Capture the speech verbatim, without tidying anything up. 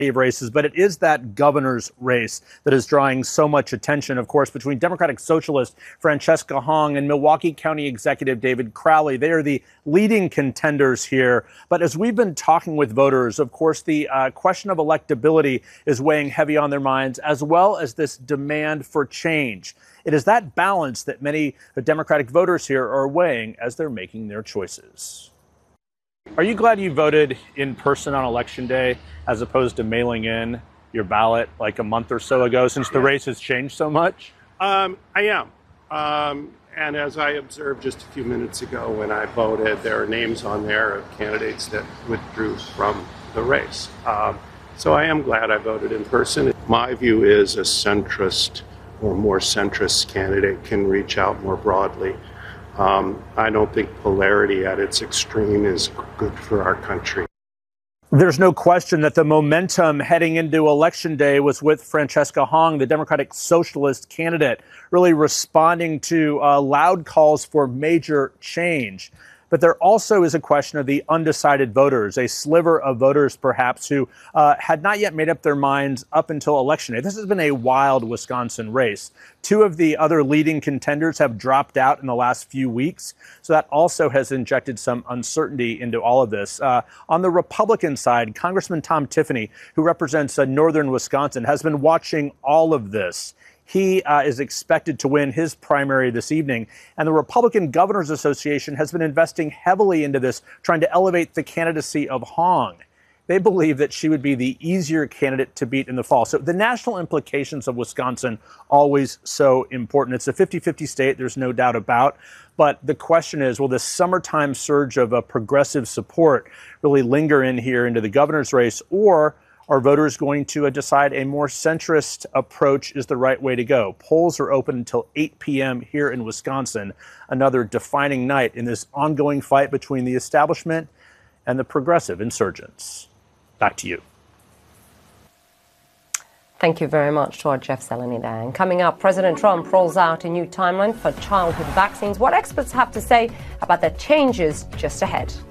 of races, but it is that governor's race that is drawing so much attention, of course, between Democratic Socialist Francesca Hong and Milwaukee County Executive David Crowley. They are the leading contenders here. But as we've been talking with voters, of course, the uh, question of electability is weighing heavy on their minds, as well as this demand for change. It is that balance that many Democratic voters here are weighing as they're making their choices. Are you glad you voted in person on Election Day as opposed to mailing in your ballot like a month or so ago, since the race has changed so much? Um, I am. Um, and as I observed just a few minutes ago when I voted, there are names on there of candidates that withdrew from the race. Um, so I am glad I voted in person. My view is a centrist or more centrist candidate can reach out more broadly. Um, I don't think polarity at its extreme is good for our country. There's no question that the momentum heading into Election Day was with Francesca Hong, the Democratic Socialist candidate, really responding to uh, loud calls for major change. But there also is a question of the undecided voters, a sliver of voters perhaps who uh, had not yet made up their minds up until Election Day. This has been a wild Wisconsin race. Two of the other leading contenders have dropped out in the last few weeks, so that also has injected some uncertainty into all of this. Uh, on the Republican side, Congressman Tom Tiffany, who represents uh, northern Wisconsin, has been watching all of this. He uh, is expected to win his primary this evening. And the Republican Governors Association has been investing heavily into this, trying to elevate the candidacy of Hong. They believe that she would be the easier candidate to beat in the fall. So the national implications of Wisconsin, always so important. It's a fifty-fifty state, there's no doubt about. But the question is, will this summertime surge of uh, progressive support really linger in here into the governor's race, or are voters going to uh, decide a more centrist approach is the right way to go? Polls are open until eight p.m. here in Wisconsin, another defining night in this ongoing fight between the establishment and the progressive insurgents. Back to you. Thank you very much to our Jeff Zeleny there. And coming up, President Trump rolls out a new timeline for childhood vaccines. What experts have to say about the changes just ahead.